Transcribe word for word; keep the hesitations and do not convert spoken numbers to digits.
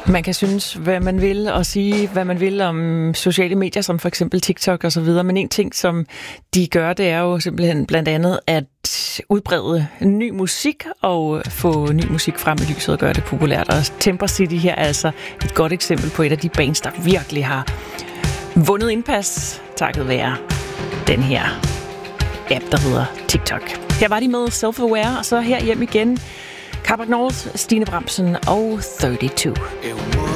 Man kan synes, hvad man vil, og sige, hvad man vil om sociale medier, som for eksempel TikTok og så videre. Men en ting, som de gør, det er jo simpelthen blandt andet at udbrede ny musik og få ny musik frem i lyset og gøre det populært. Og Temper City her er altså et godt eksempel på et af de bands, der virkelig har vundet indpas, takket være den her app, der hedder TikTok. Her var de med Self-Aware, og så her hjem igen Carbac North, Stine Bramsen og treogtredive.